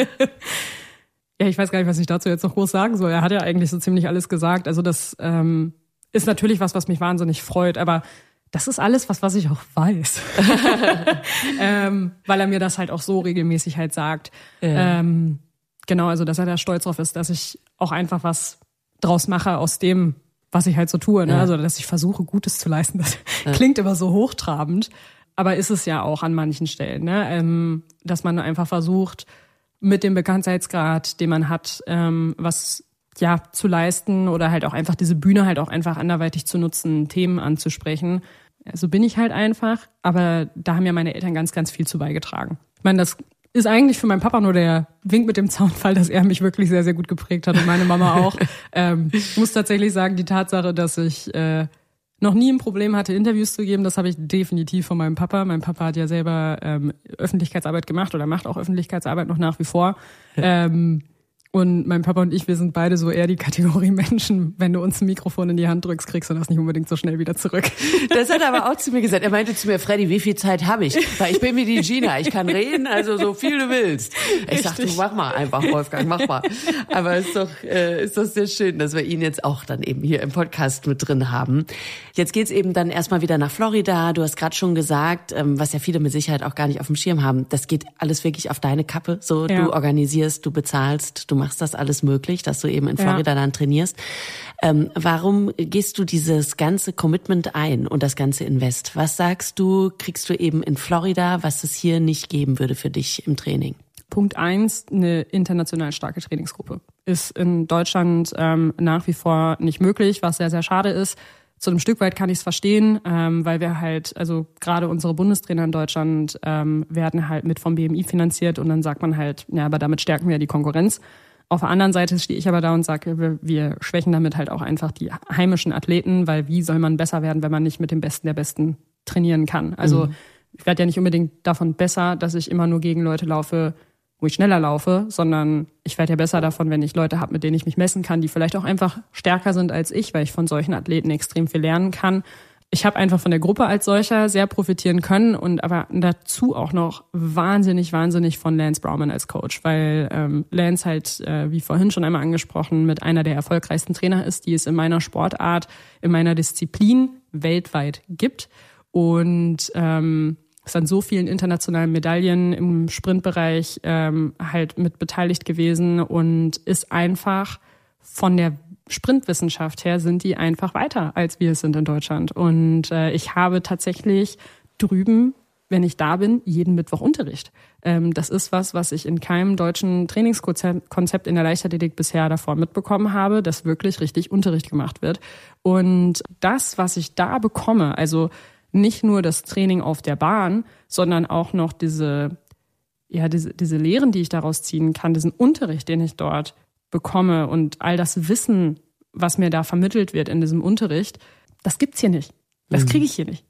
Ja, ich weiß gar nicht, was ich dazu jetzt noch groß sagen soll. Er hat ja eigentlich so ziemlich alles gesagt. Also das ist natürlich was mich wahnsinnig freut, aber das ist alles was ich auch weiß. Weil er mir das halt auch so regelmäßig halt sagt. Ja. Genau, also dass er da stolz drauf ist, dass ich auch einfach was draus mache aus dem, was ich halt so tue. Ne? Ja. Also dass ich versuche, Gutes zu leisten. Das klingt immer so hochtrabend, aber ist es ja auch an manchen Stellen. Ne? Dass man einfach versucht, mit dem Bekanntheitsgrad, den man hat, was zu leisten oder halt auch einfach diese Bühne halt auch einfach anderweitig zu nutzen, Themen anzusprechen. So bin ich halt einfach, aber da haben ja meine Eltern ganz, ganz viel zu beigetragen. Ich meine, das ist eigentlich für meinen Papa nur der Wink mit dem Zaunfall, dass er mich wirklich sehr, sehr gut geprägt hat und meine Mama auch. Ich muss tatsächlich sagen, die Tatsache, dass ich noch nie ein Problem hatte, Interviews zu geben, das habe ich definitiv von meinem Papa. Mein Papa hat ja selber Öffentlichkeitsarbeit gemacht oder macht auch Öffentlichkeitsarbeit noch nach wie vor. Und mein Papa und ich, wir sind beide so eher die Kategorie Menschen, wenn du uns ein Mikrofon in die Hand drückst, kriegst du das nicht unbedingt so schnell wieder zurück. Das hat er aber auch zu mir gesagt. Er meinte zu mir, Freddy, wie viel Zeit habe ich? Weil ich bin wie die Gina, ich kann reden, also so viel du willst. Ich sag, du mach mal einfach, Wolfgang, mach mal. Aber ist doch sehr schön, dass wir ihn jetzt auch dann eben hier im Podcast mit drin haben. Jetzt geht's eben dann erstmal wieder nach Florida. Du hast gerade schon gesagt, was ja viele mit Sicherheit auch gar nicht auf dem Schirm haben, das geht alles wirklich auf deine Kappe. So, ja. Du organisierst, du bezahlst, du machst das alles möglich, dass du eben in Florida dann trainierst. Warum gehst du dieses ganze Commitment ein und das ganze Invest? Was sagst du, kriegst du eben in Florida, was es hier nicht geben würde für dich im Training? Punkt 1, eine international starke Trainingsgruppe. Ist in Deutschland nach wie vor nicht möglich, was sehr, sehr schade ist. Zu einem Stück weit kann ich es verstehen, weil wir halt, also gerade unsere Bundestrainer in Deutschland werden halt mit vom BMI finanziert und dann sagt man halt, ja, aber damit stärken wir die Konkurrenz. Auf der anderen Seite stehe ich aber da und sage, wir schwächen damit halt auch einfach die heimischen Athleten, weil wie soll man besser werden, wenn man nicht mit dem Besten der Besten trainieren kann? Also ich werde ja nicht unbedingt davon besser, dass ich immer nur gegen Leute laufe, wo ich schneller laufe, sondern ich werde ja besser davon, wenn ich Leute habe, mit denen ich mich messen kann, die vielleicht auch einfach stärker sind als ich, weil ich von solchen Athleten extrem viel lernen kann. Ich habe einfach von der Gruppe als solcher sehr profitieren können und aber dazu auch noch wahnsinnig von Lance Brauman als Coach, weil Lance halt, wie vorhin schon einmal angesprochen, mit einer der erfolgreichsten Trainer ist, die es in meiner Sportart, in meiner Disziplin weltweit gibt und ist an so vielen internationalen Medaillen im Sprintbereich halt mit beteiligt gewesen und ist einfach von der Sprintwissenschaft her sind die einfach weiter, als wir es sind in Deutschland. Und ich habe tatsächlich drüben, wenn ich da bin, jeden Mittwoch Unterricht. Das ist was ich in keinem deutschen Trainingskonzept in der Leichtathletik bisher davor mitbekommen habe, dass wirklich richtig Unterricht gemacht wird. Und das, was ich da bekomme, also nicht nur das Training auf der Bahn, sondern auch noch diese Lehren, die ich daraus ziehen kann, diesen Unterricht, den ich dort bekomme und all das Wissen, was mir da vermittelt wird in diesem Unterricht, das gibt's hier nicht. Das kriege ich hier nicht.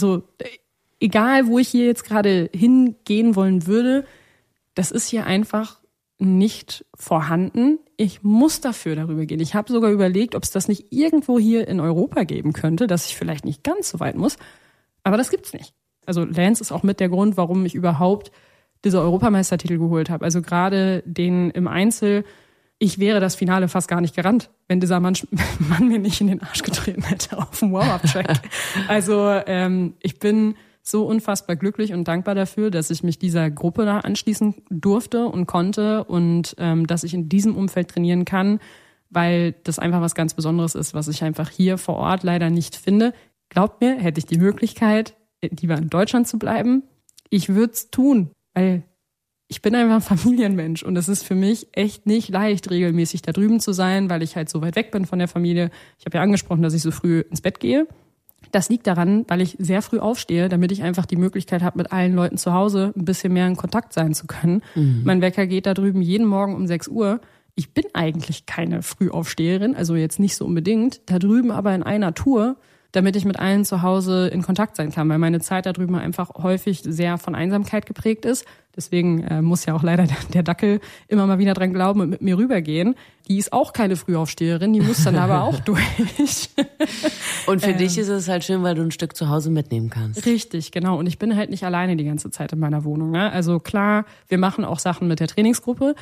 Egal, wo ich hier jetzt gerade hingehen wollen würde, das ist hier einfach nicht vorhanden. Ich muss dafür darüber gehen. Ich habe sogar überlegt, ob es das nicht irgendwo hier in Europa geben könnte, dass ich vielleicht nicht ganz so weit muss. Aber das gibt's nicht. Also Lance ist auch mit der Grund, warum ich überhaupt diese Europameistertitel geholt habe. Also gerade den im Einzel. Ich wäre das Finale fast gar nicht gerannt, wenn dieser Mann mir nicht in den Arsch getreten hätte auf dem Warm-Up-Track. Also ich bin so unfassbar glücklich und dankbar dafür, dass ich mich dieser Gruppe da anschließen durfte und konnte und dass ich in diesem Umfeld trainieren kann, weil das einfach was ganz Besonderes ist, was ich einfach hier vor Ort leider nicht finde. Glaubt mir, hätte ich die Möglichkeit, lieber in Deutschland zu bleiben, ich würde es tun, weil ich bin einfach ein Familienmensch und es ist für mich echt nicht leicht, regelmäßig da drüben zu sein, weil ich halt so weit weg bin von der Familie. Ich habe ja angesprochen, dass ich so früh ins Bett gehe. Das liegt daran, weil ich sehr früh aufstehe, damit ich einfach die Möglichkeit habe, mit allen Leuten zu Hause ein bisschen mehr in Kontakt sein zu können. Mein Wecker geht da drüben jeden Morgen um 6 Uhr. Ich bin eigentlich keine Frühaufsteherin, also jetzt nicht so unbedingt. Da drüben aber in einer Tour, damit ich mit allen zu Hause in Kontakt sein kann, weil meine Zeit da drüben einfach häufig sehr von Einsamkeit geprägt ist. Deswegen muss ja auch leider der Dackel immer mal wieder dran glauben und mit mir rübergehen. Die ist auch keine Frühaufsteherin, die muss dann aber auch durch. Und für dich ist es halt schön, weil du ein Stück zu Hause mitnehmen kannst. Richtig, genau. Und ich bin halt nicht alleine die ganze Zeit in meiner Wohnung. Ne? Also klar, wir machen auch Sachen mit der Trainingsgruppe,